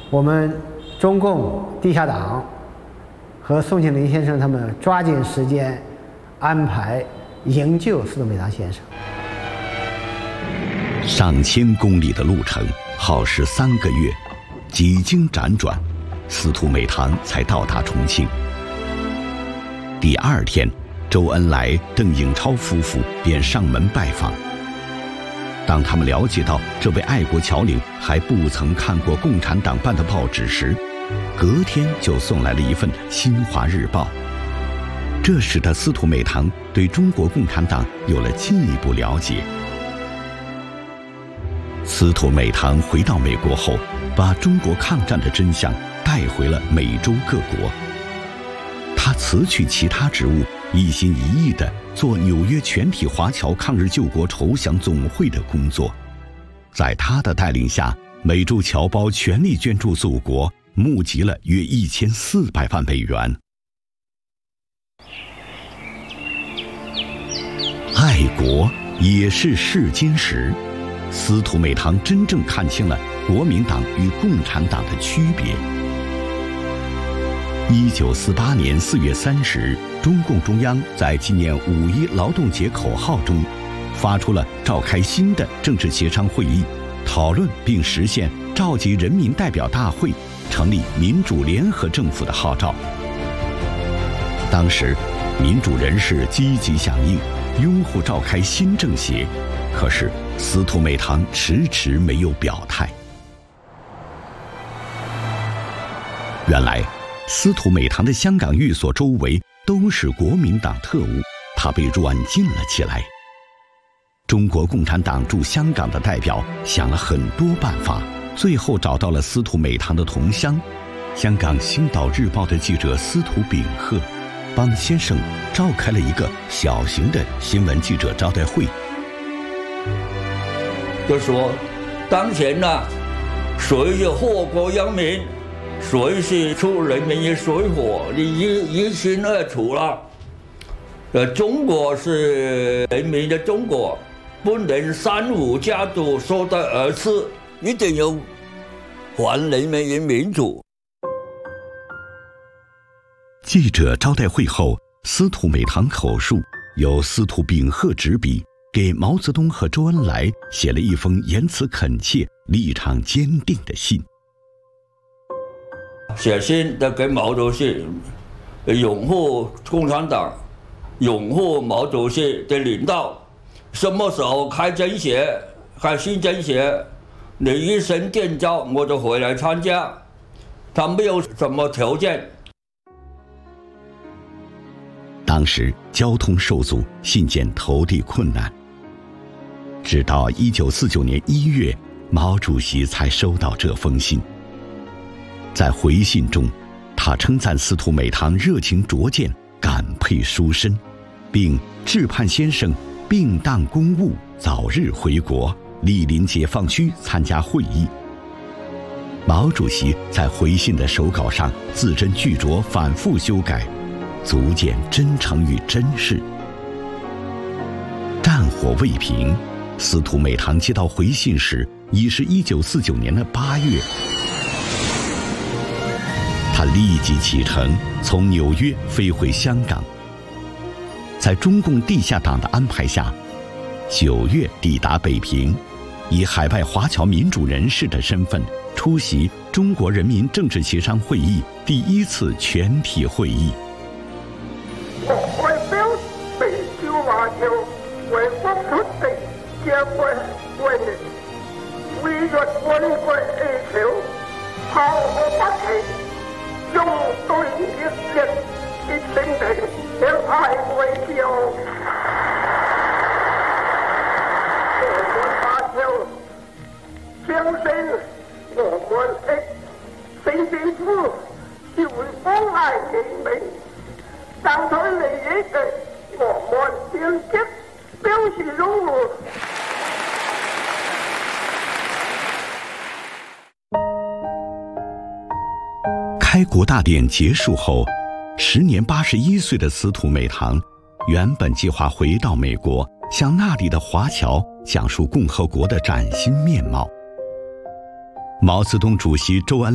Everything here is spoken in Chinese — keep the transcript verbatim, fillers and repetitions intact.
我们中共地下党和宋庆龄先生他们抓紧时间安排营救司徒美堂先生。 上千公里的路程耗时三个月，几经辗转，司徒美堂才到达重庆。第二天，周恩来、邓颖超夫妇便上门拜访。当他们了解到这位爱国侨领还不曾看过共产党办的报纸时，隔天就送来了一份《新华日报》，这使得司徒美堂对中国共产党有了进一步了解。司徒美堂回到美国后，把中国抗战的真相带回了美洲各国。他辞去其他职务，一心一意地做纽约全体华侨抗日救国筹饷总会的工作。在他的带领下，美洲侨胞全力捐助祖国，募集了约一千四百万美元。爱国也是试金石。司徒美堂真正看清了国民党与共产党的区别。一九四八年四月三十日，中共中央在纪念五一劳动节口号中，发出了召开新的政治协商会议，讨论并实现召集人民代表大会，成立民主联合政府的号召。当时，民主人士积极响应，拥护召开新政协。可是司徒美堂迟迟没有表态。原来，司徒美堂的香港寓所周围都是国民党特务，他被软禁了起来。中国共产党驻香港的代表想了很多办法，最后找到了司徒美堂的同乡，香港《星岛日报》的记者司徒秉赫，帮先生召开了一个小型的新闻记者招待会。 就说当前呢，谁是祸国殃民，谁是出人民的水火，你一一清二楚了。呃，中国是人民的中国，不能三五家族说的而次，一定要还人民的民主。 记者招待会后，司徒美堂口述，由司徒秉赫执笔，给毛泽东和周恩来写了一封言辞恳切、立场坚定的信。 写信的给毛主席，拥护共产党，拥护毛主席的领导。什么时候开政协、开新政协，你一声电召，我就回来参加。他没有什么条件。 当时交通受阻，信件投递困难。直到一九四九年一月，毛主席才收到这封信。在回信中，他称赞司徒美堂热情卓见，感佩殊深，并致盼先生病当公务，早日回国，莅临解放区参加会议。毛主席在回信的手稿上字斟句酌，反复修改，足见真诚与珍视。战火未平，司徒美堂接到回信时，已是一九四九年的八月。他立即启程，从纽约飞回香港。在中共地下党的安排下，九月抵达北平，以海外华侨民主人士的身份出席中国人民政治协商会议第一次全体会议。 我代表北京華僑為國出地結為為為若軍國哀求，炮火不起，用對烈烈的勝利向愛為驕。我們華僑相信我們的新政府就會關愛人民。爭取利益嘅，我們堅決表示擁護。 開國大典結束後，時年八十一歲的司徒美堂，原本計劃回到美國，向那裡的華僑講述共和國的嶄新面貌。毛澤東主席周恩